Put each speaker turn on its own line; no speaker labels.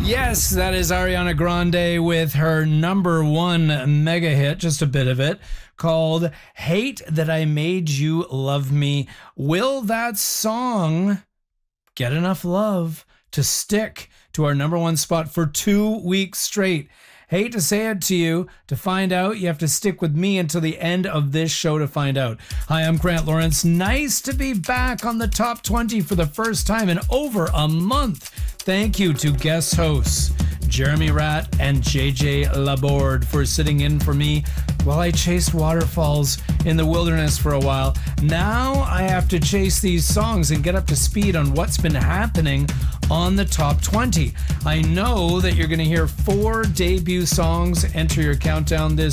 Yes, that is Ariana Grande with her number one mega hit, just a bit of it, called Hate That I Made You Love Me. Will that song get enough love to stick to our number one spot for 2 weeks straight? Hate to say it to you. To find out, you have to stick with me until the end of this show to find out. Hi, I'm Grant Lawrence. Nice to be back on the top 20 for the first time in over a month. Thank you to guest hosts Jeremy Ratt and JJ Laborde for sitting in for me while I chased waterfalls in the wilderness for a while. Now I have to chase these songs and get up to speed on what's been happening on the top 20. I know that you're going to hear 4 debut songs enter your countdown this